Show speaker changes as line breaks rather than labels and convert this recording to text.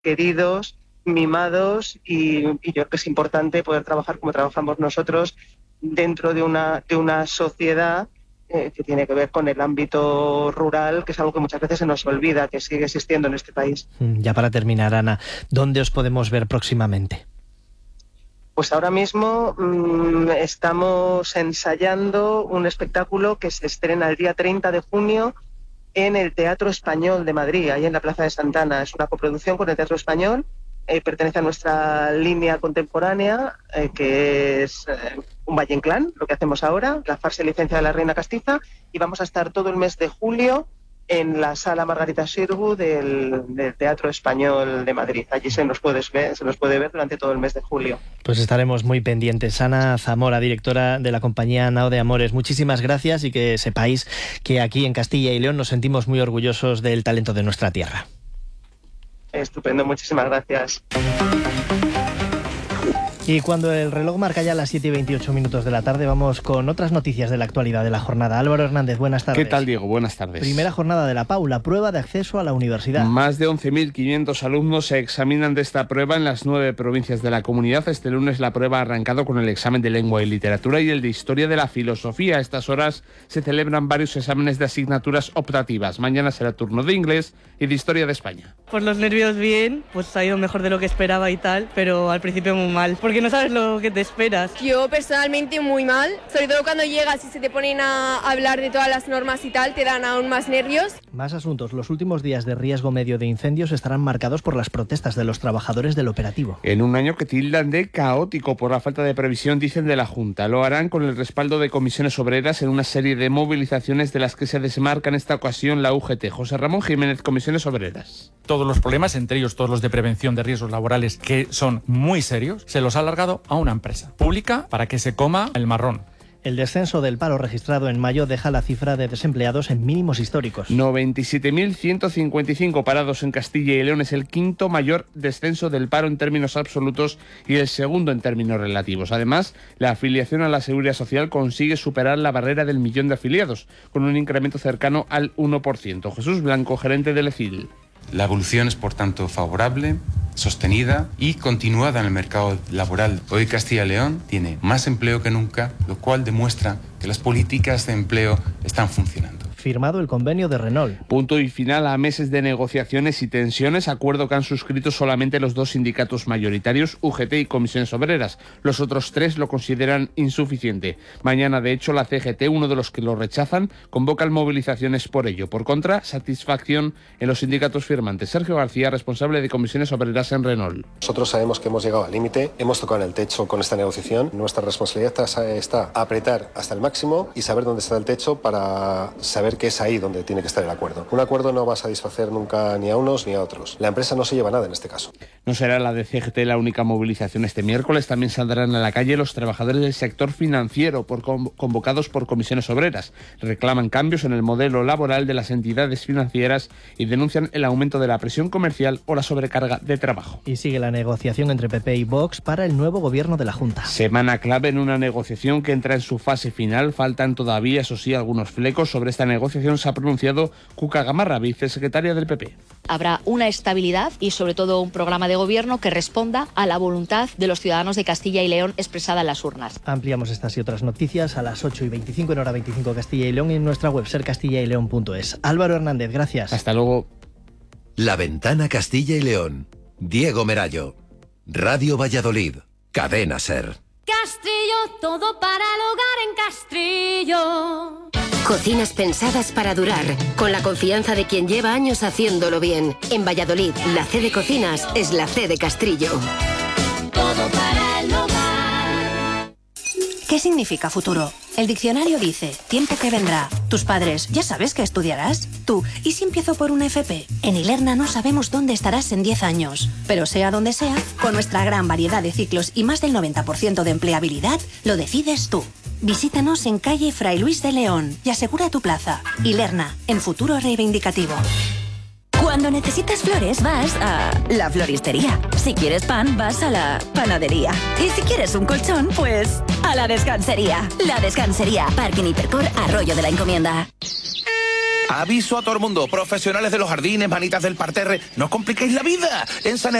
queridos, mimados, y yo creo que es importante poder trabajar como trabajamos nosotros dentro de una sociedad que tiene que ver con el ámbito rural, que es algo que muchas veces se nos olvida, que sigue existiendo en este país.
Ya para terminar, Ana, ¿dónde os podemos ver próximamente?
Pues ahora mismo estamos ensayando un espectáculo que se estrena el día 30 de junio en el Teatro Español de Madrid, ahí en la Plaza de Santana. Es una coproducción con el Teatro Español, pertenece a nuestra línea contemporánea, que es un Valle Inclán, lo que hacemos ahora, la farsa y licencia de la Reina Castiza, y vamos a estar todo el mes de julio en la Sala Margarita Xirgu del Teatro Español de Madrid. Allí se nos puede ver durante todo el mes de julio.
Pues estaremos muy pendientes. Ana Zamora, directora de la compañía Nao de Amores, muchísimas gracias, y que sepáis que aquí en Castilla y León nos sentimos muy orgullosos del talento de nuestra tierra.
Estupendo, muchísimas gracias.
Y cuando el reloj marca ya las 7:28 de la tarde, vamos con otras noticias de la actualidad de la jornada. Álvaro Hernández, buenas tardes.
¿Qué tal, Diego? Buenas tardes.
Primera jornada de la PAU, la prueba de acceso a la universidad.
Más de 11.500 alumnos se examinan de esta prueba en las 9 provincias de la comunidad. Este lunes la prueba ha arrancado con el examen de lengua y literatura y el de historia de la filosofía. A estas horas se celebran varios exámenes de asignaturas optativas. Mañana será turno de inglés y de historia de España.
Por los nervios bien, pues ha ido mejor de lo que esperaba y tal, pero al principio muy mal, porque no sabes lo que te esperas.
Yo personalmente muy mal, sobre todo cuando llegas y se te ponen a hablar de todas las normas y tal, te dan aún más nervios.
Más asuntos. Los últimos días de riesgo medio de incendios estarán marcados por las protestas de los trabajadores del operativo.
En un año que tildan de caótico por la falta de previsión, dicen de la Junta. Lo harán con el respaldo de comisiones obreras en una serie de movilizaciones de las que se desmarca en esta ocasión la UGT. José Ramón Jiménez, comisiones obreras.
Todos los problemas, entre ellos todos los de prevención de riesgos laborales, que son muy serios, se los ha alargado a una empresa pública para que se coma el marrón.
El descenso del paro registrado en mayo deja la cifra de desempleados en mínimos históricos.
97.155 parados en Castilla y León. Es el quinto mayor descenso del paro en términos absolutos y el segundo en términos relativos. Además, la afiliación a la Seguridad Social consigue superar la barrera del 1.000.000 de afiliados, con un incremento cercano al 1%. Jesús Blanco, gerente del ECIL.
La evolución es, por tanto, favorable, sostenida y continuada en el mercado laboral. Hoy Castilla y León tiene más empleo que nunca, lo cual demuestra que las políticas de empleo están funcionando.
Firmado el convenio de Renault.
Punto y final a meses de negociaciones y tensiones, acuerdo que han suscrito solamente los dos sindicatos mayoritarios, UGT y Comisiones Obreras. Los otros tres lo consideran insuficiente. Mañana, de hecho, la CGT, uno de los que lo rechazan, convocan movilizaciones por ello. Por contra, satisfacción en los sindicatos firmantes. Sergio García, responsable de Comisiones Obreras en Renault.
Nosotros sabemos que hemos llegado al límite, hemos tocado en el techo con esta negociación. Nuestra responsabilidad está apretar hasta el máximo y saber dónde está el techo para saber que es ahí donde tiene que estar el acuerdo. Un acuerdo no va a satisfacer nunca ni a unos ni a otros. La empresa no se lleva nada en este caso.
No será la de CGT la única movilización este miércoles. También saldrán a la calle los trabajadores del sector financiero convocados por Comisiones Obreras. Reclaman cambios en el modelo laboral de las entidades financieras y denuncian el aumento de la presión comercial o la sobrecarga de trabajo.
Y sigue la negociación entre PP y Vox para el nuevo gobierno de la Junta.
Semana clave en una negociación que entra en su fase final. Faltan todavía, eso sí, algunos flecos. Sobre esta negociación se ha pronunciado Cuca Gamarra, vicesecretaria del PP.
Habrá una estabilidad y sobre todo un programa de gobierno que responda a la voluntad de los ciudadanos de Castilla y León expresada en las urnas.
Ampliamos estas y otras noticias a las 8:25 en hora 25 Castilla y León y en nuestra web sercastillaYleón.es. Álvaro Hernández, gracias.
Hasta luego.
La Ventana Castilla y León. Diego Merallo. Radio Valladolid. Cadena SER.
Castrillo, todo para el hogar en Castrillo.
Cocinas pensadas para durar, con la confianza de quien lleva años haciéndolo bien. En Valladolid, la C de Cocinas es la C de Castrillo.
Todo para el hogar.
¿Qué significa futuro? El diccionario dice, tiempo que vendrá. Tus padres, ¿ya sabes qué estudiarás? Tú, ¿y si empiezo por una FP? En Ilerna no sabemos dónde estarás en 10 años. Pero sea donde sea, con nuestra gran variedad de ciclos y más del 90% de empleabilidad, lo decides tú. Visítanos en calle Fray Luis de León y asegura tu plaza. Ilerna, en futuro reivindicativo.
Cuando necesitas flores, vas a la floristería. Si quieres pan, vas a la panadería. Y si quieres un colchón, pues a la descansería. La Descansería, Parking Hipercor, Arroyo de la Encomienda.
Aviso a todo el mundo, profesionales de los jardines, manitas del parterre, no os compliquéis la vida. En San